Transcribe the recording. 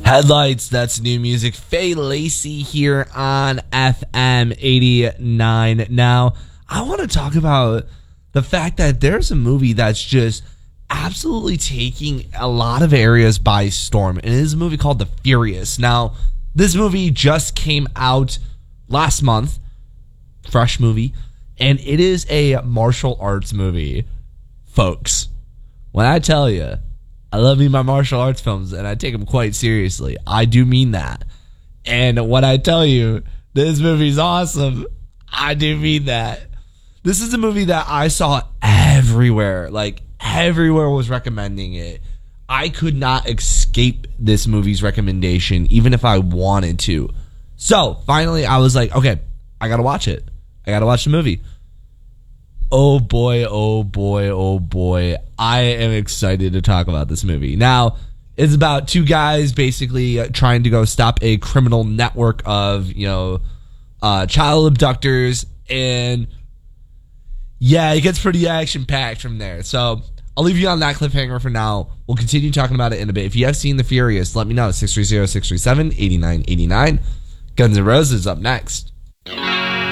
Headlights, that's new music. Faye Lacey here on FM 89. Now, I want to talk about the fact that there's a movie that's just absolutely taking a lot of areas by storm, and it is a movie called The Furious. Now, this movie just came out last month, fresh movie, and it is a martial arts movie. Folks, when I tell you, I love me my martial arts films, and I take them quite seriously. I do mean that. And when I tell you this movie's awesome, I do mean that. This is a movie that I saw everywhere. Like, everywhere was recommending it. I could not escape this movie's recommendation, even if I wanted to. So, finally, I was like, okay, I gotta watch it. I gotta watch the movie. Oh boy, oh boy, oh boy. I am excited to talk about this movie. Now, it's about two guys basically trying to go stop a criminal network of, child abductors. And yeah, it gets pretty action-packed from there. So I'll leave you on that cliffhanger for now. We'll continue talking about it in a bit. If you have seen The Furious, let me know. 630-637-8989. Guns N' Roses up next.